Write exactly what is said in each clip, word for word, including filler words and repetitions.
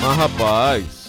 Mas rapaz,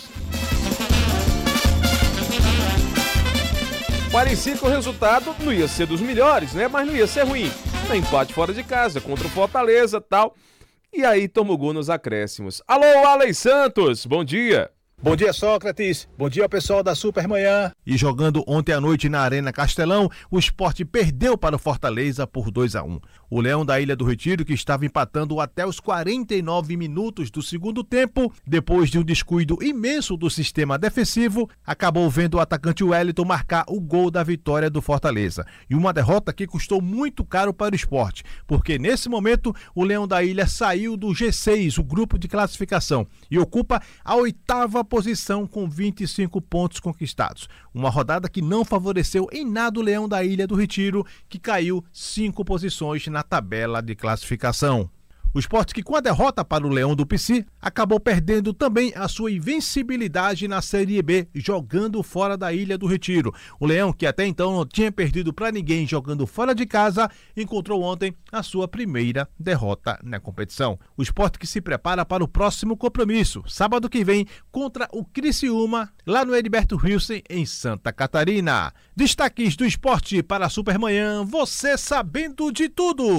parecia que o resultado não ia ser dos melhores, né? Mas não ia ser ruim. No empate fora de casa contra o Fortaleza, tal. E aí toma o gol nos acréscimos. Alô, Alex Santos, bom dia. Bom dia, Sócrates. Bom dia, pessoal da Supermanhã. E jogando ontem à noite na Arena Castelão, o Sport perdeu para o Fortaleza por dois a um. O Leão da Ilha do Retiro, que estava empatando até os quarenta e nove minutos do segundo tempo, depois de um descuido imenso do sistema defensivo, acabou vendo o atacante Wellington marcar o gol da vitória do Fortaleza. E uma derrota que custou muito caro para o Sport, porque nesse momento o Leão da Ilha saiu do G seis, o grupo de classificação, e ocupa a oitava posição com vinte e cinco pontos conquistados. Uma rodada que não favoreceu em nada o Leão da Ilha do Retiro, que caiu cinco posições na tabela de classificação. O Sport, que com a derrota para o Leão do Pici, acabou perdendo também a sua invencibilidade na Série B, jogando fora da Ilha do Retiro. O Leão, que até então não tinha perdido para ninguém jogando fora de casa, encontrou ontem a sua primeira derrota na competição. O Sport que se prepara para o próximo compromisso, sábado que vem, contra o Criciúma, lá no Heriberto Wilson, em Santa Catarina. Destaques do Sport para a Supermanhã, você sabendo de tudo.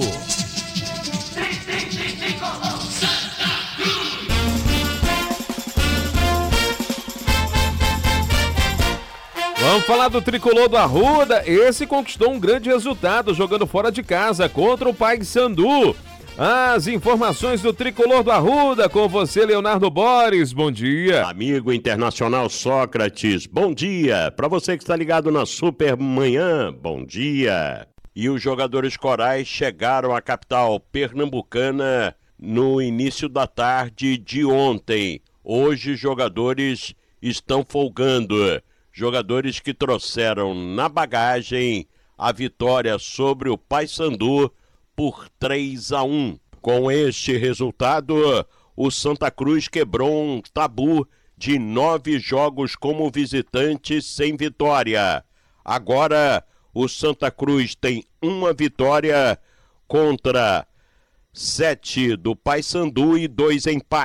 Vamos falar do tricolor do Arruda. Esse conquistou um grande resultado jogando fora de casa contra o Paysandu. As informações do tricolor do Arruda com você, Leonardo Boris. Bom dia. Amigo internacional Sócrates, bom dia. Para você que está ligado na Supermanhã, bom dia. E os jogadores corais chegaram à capital pernambucana no início da tarde de ontem. Hoje, jogadores estão folgando. Jogadores que trouxeram na bagagem a vitória sobre o Paysandu por três a um. Com este resultado, o Santa Cruz quebrou um tabu de nove jogos como visitante sem vitória. Agora, o Santa Cruz tem uma vitória contra sete do Paysandu e dois empates.